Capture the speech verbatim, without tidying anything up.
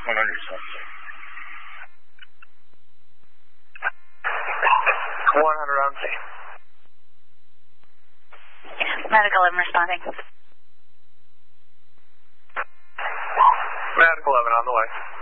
one hundred suspect. one hundred on scene. Medical eleven responding. Medical eleven on the way.